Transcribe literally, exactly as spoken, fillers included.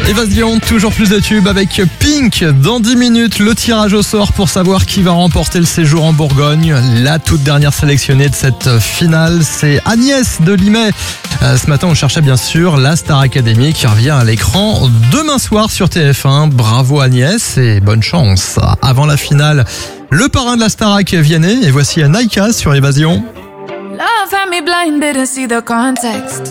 Évasion, toujours plus de tubes avec Pink. Dans dix minutes, le tirage au sort pour savoir qui va remporter le séjour en Bourgogne. La toute dernière sélectionnée de cette finale, c'est Agnès de Limay. Euh, ce matin, on cherchait bien sûr la Star Academy qui revient à l'écran demain soir sur T F un. Bravo Agnès et bonne chance. Avant la finale, le parrain de la Starac Vianney et voici Naika sur Évasion. Love had me blind, didn't see the context.